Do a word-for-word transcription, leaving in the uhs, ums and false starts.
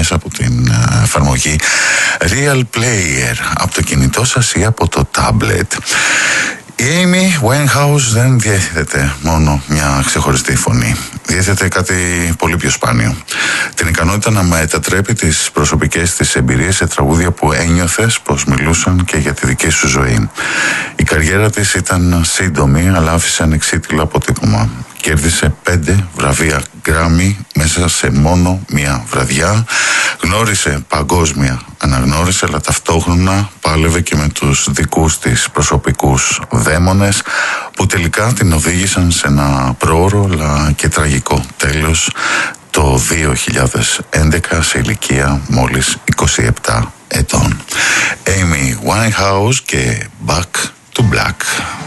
μέσα από την εφαρμογή Real Player από το κινητό σας ή από το tablet. Η Amy Winehouse δεν διέθετε μόνο μια ξεχωριστή φωνή. Διέθετε κάτι πολύ πιο σπάνιο. Την ικανότητα να μετατρέπει τις προσωπικές της εμπειρίες σε τραγούδια που ένιωθες πως μιλούσαν και για τη δική σου ζωή. Η καριέρα της ήταν σύντομη, αλλά άφησε ανεξίτηλο αποτύπωμα. Κέρδισε πέντε βραβεία Grammy μέσα σε μόνο μία βραδιά. Γνώρισε παγκόσμια αναγνώριση, αλλά ταυτόχρονα πάλευε και με τους δικούς της προσωπικούς δαίμονες που τελικά την οδήγησαν σε ένα πρόωρο αλλά και τραγικό τέλος το δύο χιλιάδες έντεκα σε ηλικία μόλις είκοσι επτά ετών. Amy Winehouse και Back to Black.